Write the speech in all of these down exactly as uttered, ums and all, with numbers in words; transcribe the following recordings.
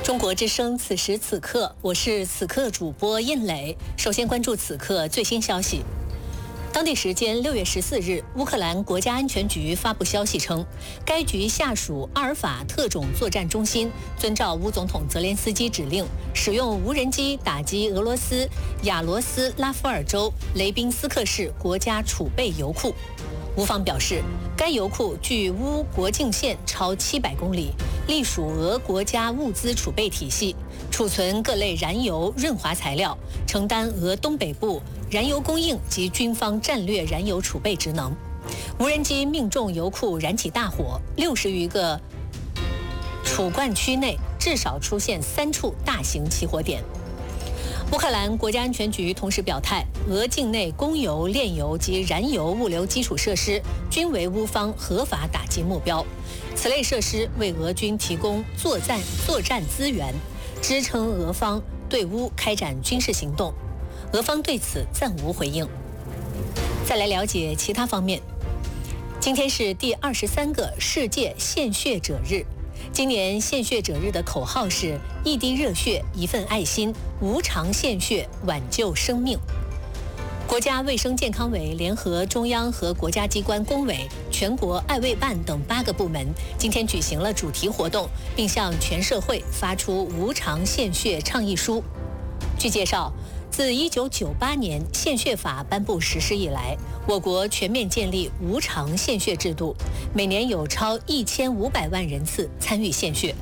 中国之声，此时此刻，我是此刻主播印磊。首先关注此刻最新消息。当地时间六月十四日，乌克兰国家安全局发布消息称，该局下属阿尔法特种作战中心遵照乌总统泽连斯基指令，使用无人机打击俄罗斯亚罗斯拉夫尔州雷宾斯克市国家储备油库。乌方表示，该油库距乌国境线超七百公里，隶属俄国家物资储备体系，储存各类燃油、润滑材料，承担俄东北部燃油供应及军方战略燃油储备职能。无人机命中油库，燃起大火，六十余个储罐区内至少出现三处大型起火点。乌克兰国家安全局同时表态，俄境内供油、炼油及燃油物流基础设施均为乌方合法打击目标。此类设施为俄军提供作战作战资源，支撑俄方对乌开展军事行动。俄方对此暂无回应。再来了解其他方面。今天是第二十三个世界献血者日。今年献血者日的口号是一滴热血，一份爱心，无偿献血，挽救生命。国家卫生健康委联合中央和国家机关工委、全国爱卫办等八个部门，今天举行了主题活动，并向全社会发出无偿献血倡议书。据介绍，自一九九八年献血法颁布实施以来，我国全面建立无偿献血制度，每年有超一千五百万人次参与献血。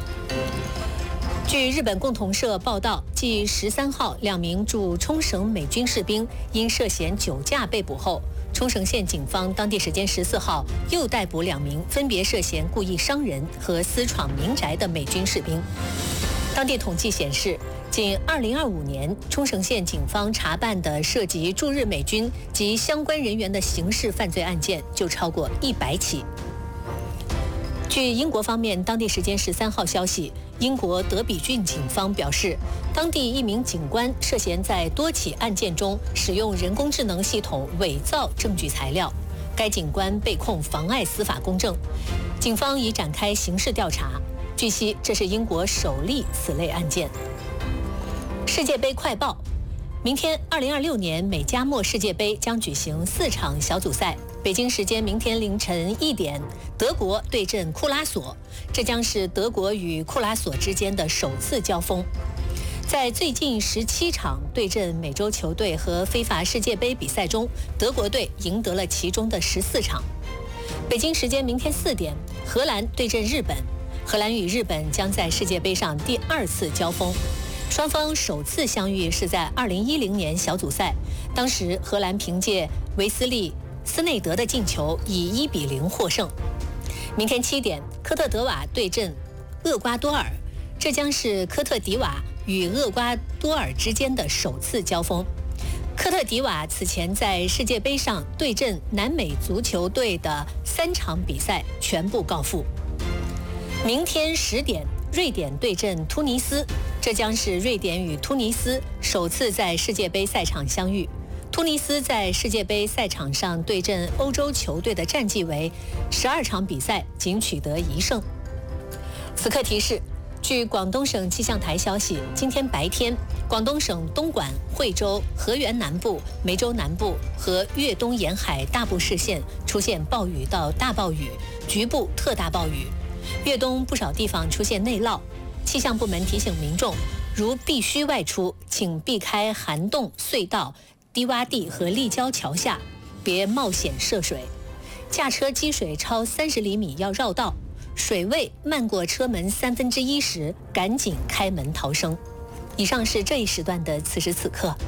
据日本共同社报道，继十三号两名驻冲绳美军士兵因涉嫌酒驾被捕后，冲绳县警方当地时间十四号又逮捕两名分别涉嫌故意伤人和私闯民宅的美军士兵。当地统计显示，仅二零二五年，冲绳县警方查办的涉及驻日美军及相关人员的刑事犯罪案件就超过一百起。据英国方面当地时间十三号消息，英国德比郡警方表示，当地一名警官涉嫌在多起案件中使用人工智能系统伪造证据材料，该警官被控妨碍司法公正，警方已展开刑事调查。据悉，这是英国首例此类案件。世界杯快报：明天二零二六年美加墨世界杯将举行四场小组赛。北京时间明天凌晨一点，德国对阵库拉索，这将是德国与库拉索之间的首次交锋。在最近十七场对阵美洲球队和非法世界杯比赛中，德国队赢得了其中的十四场。北京时间明天四点，荷兰对阵日本，荷兰与日本将在世界杯上第二次交锋。双方首次相遇是在二零一零年小组赛，当时荷兰凭借维斯利·斯内德的进球以一比零获胜。明天七点，科特迪瓦对阵厄瓜多尔，这将是科特迪瓦与厄瓜多尔之间的首次交锋。科特迪瓦此前在世界杯上对阵南美足球队的三场比赛全部告负。明天十点，瑞典对阵突尼斯，这将是瑞典与突尼斯首次在世界杯赛场相遇。突尼斯在世界杯赛场上对阵欧洲球队的战绩为十二场比赛仅取得一胜。此刻提示，据广东省气象台消息，今天白天，广东省东莞、惠州、河源南部、梅州南部和粤东沿海大部市县出现暴雨到大暴雨，局部特大暴雨。粤东不少地方出现内涝，气象部门提醒民众，如必须外出，请避开涵洞隧道、低洼地和立交桥下，别冒险涉水。驾车积水超三十厘米要绕道，水位漫过车门三分之一时，赶紧开门逃生。以上是这一时段的此时此刻。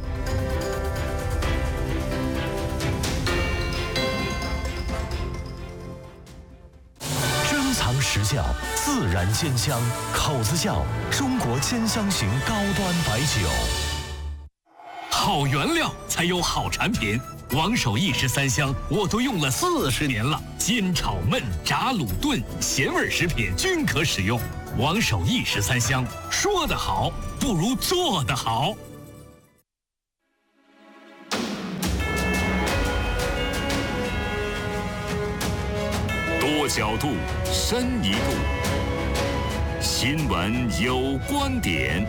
实窖自然鲜香，口子窖中国鲜香型高端白酒。 好原料才有好产品，王守义十三香我都用了四十年了，煎炒焖炸卤炖咸味食品均可使用。王守义十三香，说得好不如做得好。多角度，深一度， 新闻有观点。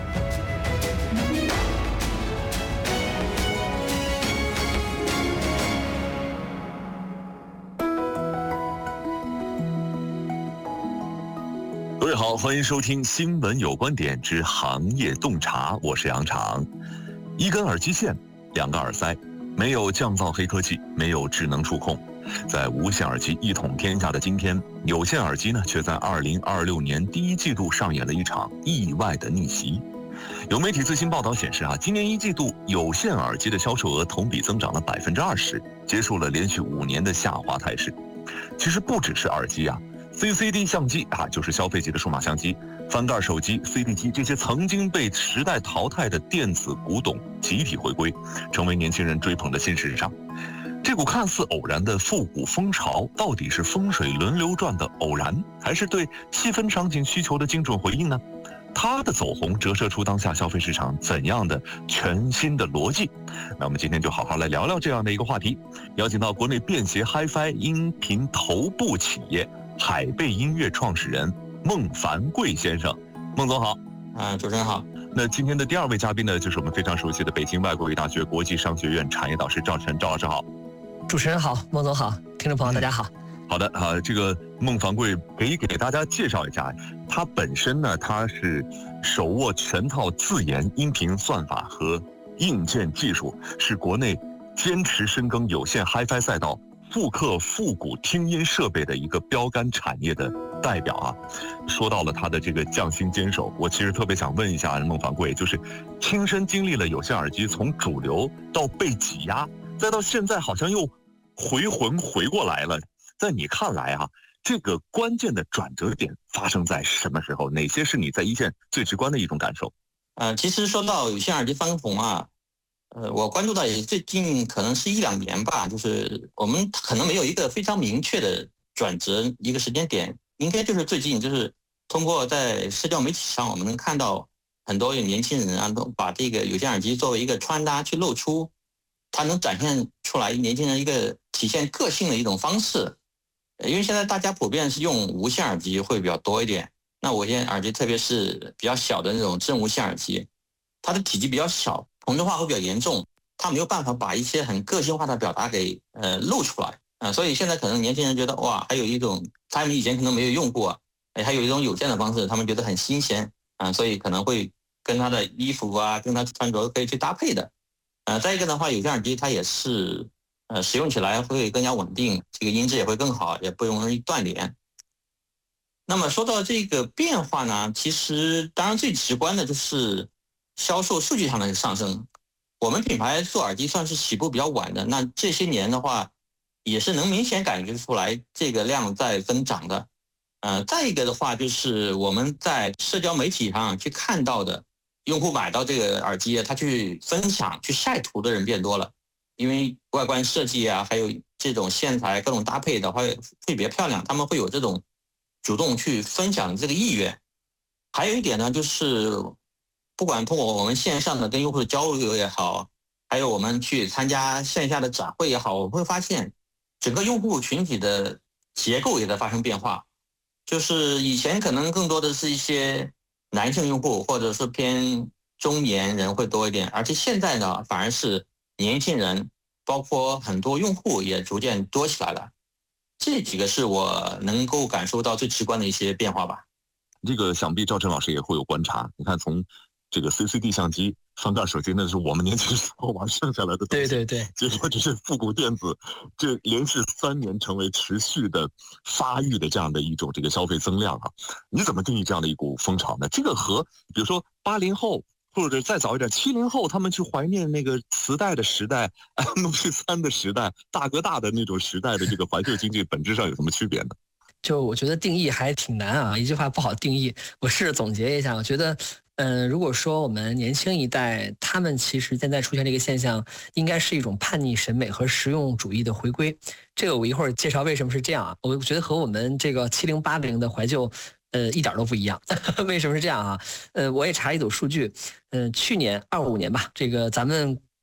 各位好，欢迎收听《新闻有观点之行业洞察》，我是杨常。一根耳机线，两个耳塞，没有降噪黑科技，没有智能触控，在无线耳机一统天下的今天，有线耳机呢，却在二零二六年第一季度上演了一场意外的逆袭。有媒体最新报道显示啊，今年一季度有线耳机的销售额同比增长了百分之二十，结束了连续五年的下滑态势。其实不只是耳机啊。C C D 相机啊，就是消费级的数码相机，翻盖手机、C D 机这些曾经被时代淘汰的电子古董集体回归，成为年轻人追捧的新时尚。这股看似偶然的复古风潮，到底是风水轮流转的偶然，还是对细分场景需求的精准回应呢？它的走红折射出当下消费市场怎样的全新的逻辑？那我们今天就好好来聊聊这样的一个话题，邀请到国内便携 Hi-Fi 音频头部企业海贝音乐创始人孟凡贵先生。孟总好。 啊，主持人好。 那今天的第二位嘉宾呢，就是我们非常熟悉的北京外国语大学国际商学院产业导师赵晨。赵老师好。 主持人好，孟总好，听众朋友大家好。 好的啊，这个孟凡贵可以给大家介绍一下，他本身呢，他是手握全套自研音频算法和硬件技术，是国内坚持深耕有线 Hi-Fi 赛道复刻复古听音设备的一个标杆产业的代表啊。说到了他的这个匠心坚守，我其实特别想问一下孟凡贵，就是亲身经历了有线耳机从主流到被挤压，再到现在好像又回魂回过来了，在你看来啊，这个关键的转折点发生在什么时候？哪些是你在一线最直观的一种感受？ 呃，其实说到有线耳机翻红啊，呃，我关注到也最近可能是一两年吧，就是我们可能没有一个非常明确的转折一个时间点，应该就是最近，就是通过在社交媒体上，我们能看到很多有年轻人啊，都把这个有线耳机作为一个穿搭去露出，它能展现出来年轻人一个体现个性的一种方式。因为现在大家普遍是用无线耳机会比较多一点，那无线耳机特别是比较小的那种真无线耳机，它的体积比较小，同质化会比较严重，它没有办法把一些很个性化的表达给呃露出来啊、呃，所以现在可能年轻人觉得哇，还有一种他们以前可能没有用过，哎，还有一种有线的方式，他们觉得很新鲜啊、呃，所以可能会跟他的衣服啊，跟他穿着可以去搭配的。呃，再一个的话，有线耳机它也是呃使用起来会更加稳定，这个音质也会更好，也不容易断连。那么说到这个变化呢，其实当然最直观的就是销售数据上的上升。我们品牌做耳机算是起步比较晚的，那这些年的话，也是能明显感觉出来这个量在增长的。呃，再一个的话，就是我们在社交媒体上去看到的用户买到这个耳机，他去分享、去晒图的人变多了，因为外观设计啊，还有这种线材各种搭配的话会比较漂亮，他们会有这种主动去分享的这个意愿。还有一点呢，就是不管通过我们线上的跟用户的交流也好，还有我们去参加线下的展会也好，我们会发现整个用户群体的结构也在发生变化。就是以前可能更多的是一些男性用户，或者是偏中年人会多一点，而且现在呢，反而是年轻人，包括很多用户也逐渐多起来了。这几个是我能够感受到最直观的一些变化吧。 这个想必赵晨老师也会有观察。你看，从这个 C C D 相机、翻盖手机，那是我们年轻时候玩剩下来的东西。 对对对， 结果只是复古电子，这连续三年成为持续的发育的这样的一种这个消费增量啊！你怎么定义这样的一股风潮呢？这个和比如说八零后或者再早一点七零后，他们去怀念那个磁带的时代、M P 三 的时代、大哥大的那种时代的这个怀旧经济，本质上有什么区别呢？ 就我觉得定义还挺难啊，一句话不好定义。我试着总结一下，我觉得，嗯、呃，如果说我们年轻一代，他们其实现在出现这个现象，应该是一种叛逆审美和实用主义的回归。这个我一会儿介绍为什么是这样啊。我觉得和我们这个七零八零的怀旧，呃，一点都不一样。为什么是这样啊？呃，我也查了一组数据，呃，去年二五年吧，这个咱们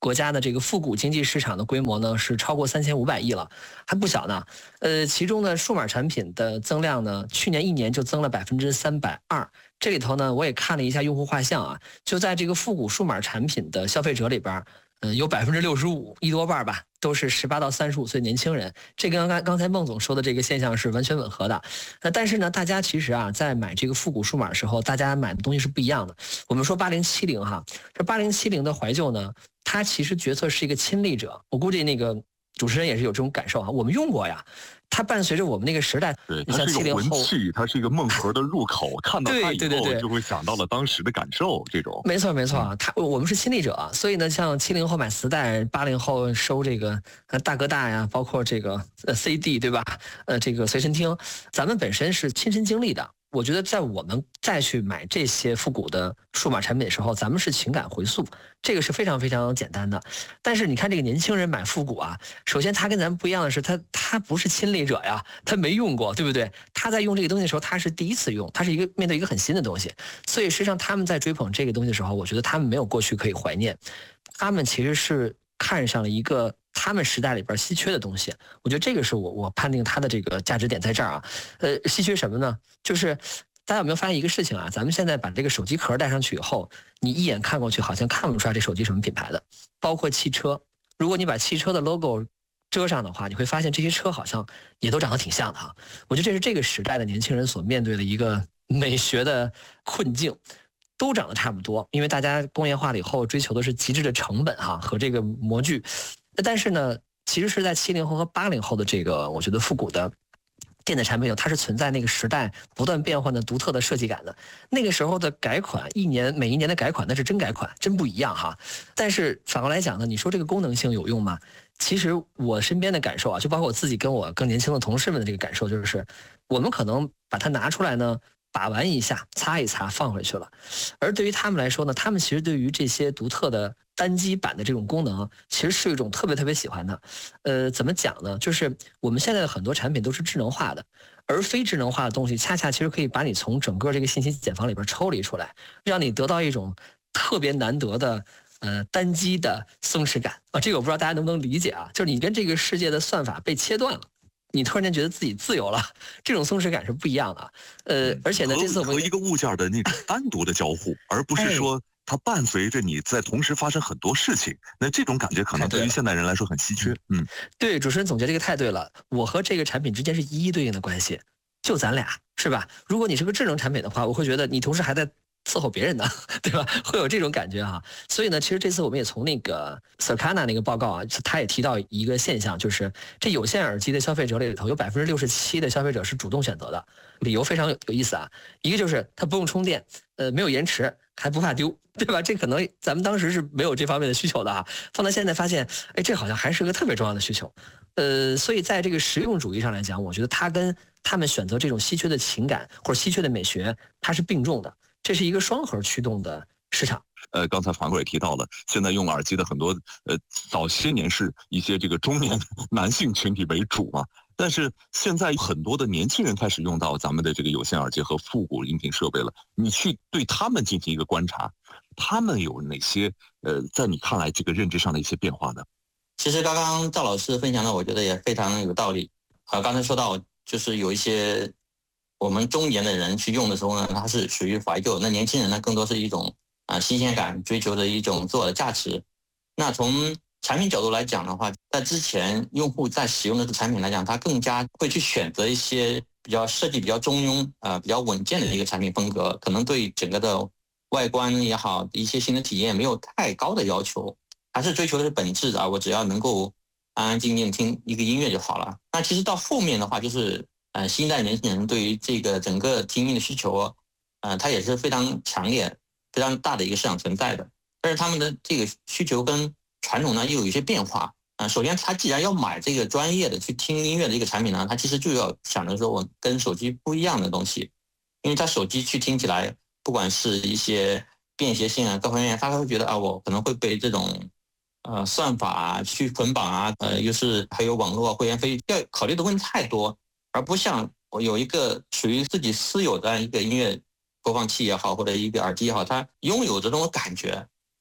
国家的这个复古经济市场的规模呢是超过三千五百亿了，还不小呢。呃，其中呢数码产品的增量呢，去年一年就增了百分之三百二。这里头呢，我也看了一下用户画像啊，就在这个复古数码产品的消费者里边，嗯，有百分之六十五，一多半吧，都是十八到三十五岁年轻人。这跟刚刚才孟总说的这个现象是完全吻合的。那但是呢，大家其实啊，在买这个复古数码的时候，大家买的东西是不一样的。我们说八零七零哈，这八零七零的怀旧呢，它其实角色是一个亲历者。我估计那个主持人也是有这种感受啊，我们用过呀。它伴随着我们那个时代， 对， 你像七零后， 它是一个文气，它是一个梦盒的入口，看到它以后就会想到了当时的感受，这种。 没错没错啊，他我们是亲历者，所以呢，像七零后买磁带，八零后收这个呃大哥大呀，包括这个呃 C D 对吧？呃，这个随身听，咱们本身是亲身经历的。我觉得在我们再去买这些复古的数码产品的时候，咱们是情感回溯，这个是非常非常简单的。但是你看这个年轻人买复古啊，首先他跟咱们不一样的是，他他不是亲历者呀，他没用过，对不对？他在用这个东西的时候，他是第一次用，他是一个面对一个很新的东西，所以实际上他们在追捧这个东西的时候，我觉得他们没有过去可以怀念，他们其实是看上了一个他们时代里边稀缺的东西。我觉得这个是我我判定它的这个价值点在这儿啊。呃，稀缺什么呢？就是大家有没有发现一个事情啊？咱们现在把这个手机壳戴上去以后，你一眼看过去好像看不出来这手机什么品牌的，包括汽车。如果你把汽车的 logo 遮上的话，你会发现这些车好像也都长得挺像的哈。我觉得这是这个时代的年轻人所面对的一个美学的困境。都长得差不多，因为大家工业化了以后追求的是极致的成本哈和这个模具。但是呢，其实是在七零后和八零后的这个我觉得复古的电子产品，它是存在那个时代不断变换的独特的设计感的。那个时候的改款，一年每一年的改款那是真改款，真不一样哈。但是反过来讲呢，你说这个功能性有用吗？其实我身边的感受啊，就包括我自己跟我更年轻的同事们的这个感受，就是我们可能把它拿出来呢，把玩一下，擦一擦，放回去了。而对于他们来说呢，他们其实对于这些独特的单机版的这种功能，其实是一种特别特别喜欢的。呃，怎么讲呢？就是我们现在的很多产品都是智能化的，而非智能化的东西，恰恰其实可以把你从整个这个信息茧房里边抽离出来，让你得到一种特别难得的呃单机的松弛感啊。这个我不知道大家能不能理解啊？就是你跟这个世界的算法被切断了。你突然间觉得自己自由了，这种松弛感是不一样的。呃，而且呢，这次我们和一个物件的那种单独的交互，而不是说它伴随着你在同时发生很多事情。那这种感觉可能对于现代人来说很稀缺。嗯， 对，主持人总结这个太对了。我和这个产品之间是一一对应的关系，就咱俩是吧？如果你是个智能产品的话，我会觉得你同时还在伺候别人的，对吧？会有这种感觉哈。所以呢，其实这次我们也从那个 Circana 那个报告啊，他也提到一个现象，就是这有线耳机的消费者里头有百分之六十七的消费者是主动选择的，理由非常有意思啊。一个就是它不用充电，呃，没有延迟，还不怕丢，对吧？这可能咱们当时是没有这方面的需求的啊。放到现在发现，哎，这好像还是个特别重要的需求。呃，所以在这个实用主义上来讲，我觉得它跟他们选择这种稀缺的情感或者稀缺的美学，它是并重的。这是一个双核驱动的市场。 呃，刚才樊哥也提到了，现在用耳机的很多，呃，早些年是一些这个中年男性群体为主嘛，但是现在很多的年轻人开始用到咱们的这个有线耳机和复古音频设备了。你去对他们进行一个观察，他们有哪些呃，在你看来这个认知上的一些变化呢？ 其实刚刚赵老师分享的，我觉得也非常有道理。啊，刚才说到就是有一些我们中年的人去用的时候呢，它是属于怀旧；那年轻人呢，更多是一种啊新鲜感，追求的一种自我的价值。那从产品角度来讲的话，在之前用户在使用的产品来讲，他更加会去选择一些比较设计比较中庸啊、呃、比较稳健的一个产品风格，可能对整个的外观也好，一些新的体验没有太高的要求，还是追求的是本质啊，我只要能够安安静静听一个音乐就好了。那其实到后面的话，就是呃，新一代年轻人对于这个整个听音的需求，呃，它也是非常强烈、非常大的一个市场存在的。但是他们的这个需求跟传统呢又有一些变化啊、呃。首先，他既然要买这个专业的去听音乐的一个产品呢，他其实就要想着说我跟手机不一样的东西，因为他手机去听起来，不管是一些便携性啊各方面，他会觉得啊，我可能会被这种呃算法啊去捆绑啊，呃，又是还有网络会员费，要考虑的问题太多。而不像我有一个属于自己私有的一个音乐播放器也好，或者一个耳机也好，它拥有这种感觉，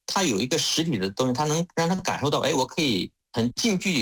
它有一个实体的东西，它能让他感受到，哎，我可以很近距离